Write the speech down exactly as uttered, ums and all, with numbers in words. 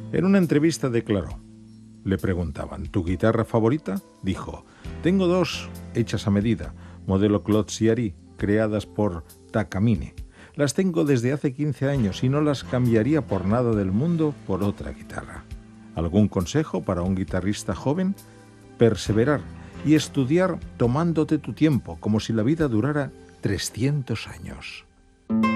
En una entrevista declaró, le preguntaban, ¿tu guitarra favorita? Dijo, tengo dos hechas a medida, modelo Claude Chiari, creadas por Takamine. Las tengo desde hace quince años y no las cambiaría por nada del mundo por otra guitarra. ¿Algún consejo para un guitarrista joven? Perseverar y estudiar tomándote tu tiempo, como si la vida durara trescientos años.